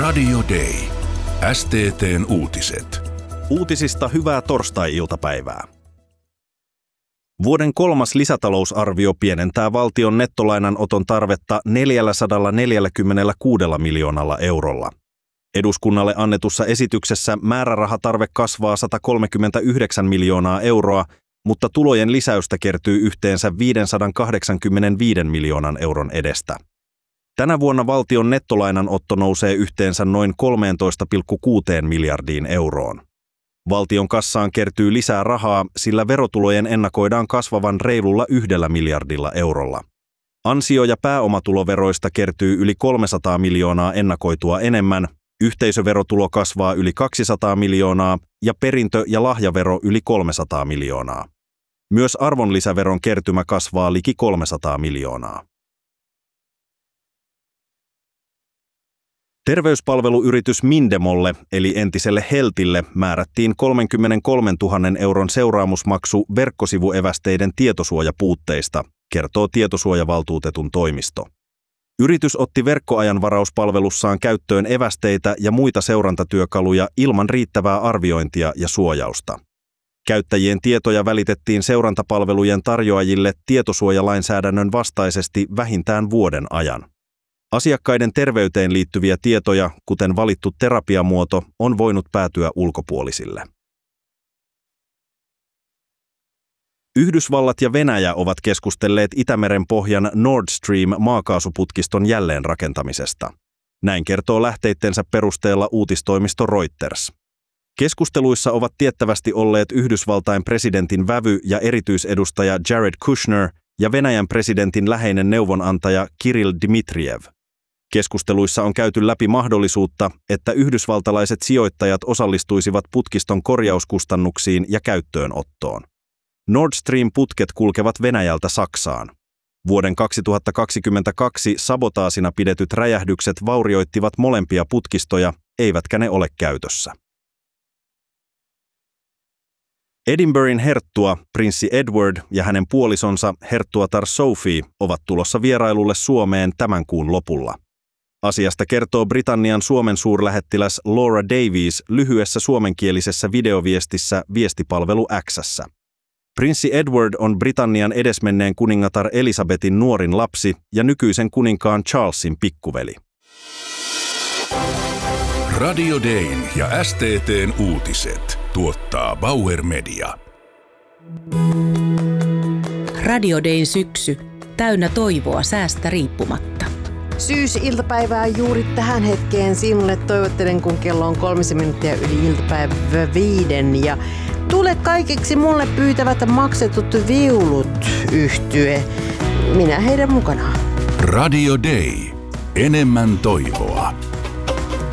Radio Day. STT:n uutiset. Uutisista hyvää torstai-iltapäivää. Vuoden 3. lisätalousarvio pienentää valtion nettolainanoton tarvetta 446 miljoonalla eurolla. Eduskunnalle annetussa esityksessä määrärahatarve kasvaa 139 miljoonaa euroa, mutta tulojen lisäystä kertyy yhteensä 585 miljoonan euron edestä. Tänä vuonna valtion nettolainanotto nousee yhteensä noin 13,6 miljardiin euroon. Valtion kassaan kertyy lisää rahaa, sillä verotulojen ennakoidaan kasvavan reilulla 1 miljardilla eurolla. Ansio- ja pääomatuloveroista kertyy yli 300 miljoonaa ennakoitua enemmän, yhteisöverotulo kasvaa yli 200 miljoonaa ja perintö- ja lahjavero yli 300 miljoonaa. Myös arvonlisäveron kertymä kasvaa liki 300 miljoonaa. Terveyspalveluyritys Mindemolle eli entiselle Heltille määrättiin 33 000 euron seuraamusmaksu verkkosivuevästeiden tietosuojapuutteista, kertoo tietosuojavaltuutetun toimisto. Yritys otti verkkoajanvarauspalvelussaan käyttöön evästeitä ja muita seurantatyökaluja ilman riittävää arviointia ja suojausta. Käyttäjien tietoja välitettiin seurantapalvelujen tarjoajille tietosuojalainsäädännön vastaisesti vähintään vuoden ajan. Asiakkaiden terveyteen liittyviä tietoja, kuten valittu terapiamuoto, on voinut päätyä ulkopuolisille. Yhdysvallat ja Venäjä ovat keskustelleet Itämeren pohjan Nord Stream-maakaasuputkiston jälleenrakentamisesta. Näin kertoo lähteittensä perusteella uutistoimisto Reuters. Keskusteluissa ovat tiettävästi olleet Yhdysvaltain presidentin vävy ja erityisedustaja Jared Kushner ja Venäjän presidentin läheinen neuvonantaja Kirill Dmitrijev. Keskusteluissa on käyty läpi mahdollisuutta, että yhdysvaltalaiset sijoittajat osallistuisivat putkiston korjauskustannuksiin ja käyttöönottoon. Nord Stream-putket kulkevat Venäjältä Saksaan. Vuoden 2022 sabotaasina pidetyt räjähdykset vaurioittivat molempia putkistoja, eivätkä ne ole käytössä. Edinburghin herttua, prinssi Edward ja hänen puolisonsa herttuatar Sophie ovat tulossa vierailulle Suomeen tämän kuun lopulla. Asiasta kertoo Britannian Suomen suurlähettiläs Laura Davies lyhyessä suomenkielisessä videoviestissä viestipalvelu X:ssä. Prinssi Edward on Britannian edesmenneen kuningatar Elisabetin nuorin lapsi ja nykyisen kuninkaan Charlesin pikkuveli. Radio Dayn ja STT:n uutiset tuottaa Bauer Media. Radio Dayn syksy, täynnä toivoa säästä riippumatta. Syysiltapäivää juuri tähän hetkeen sinulle toivottelen, kun kello on 3 minuuttia yli iltapäivä 5. Ja tule kaikiksi mulle pyytävät maksetut viulut -yhtye. Minä heidän mukanaan. Radio Day. Enemmän toivoa.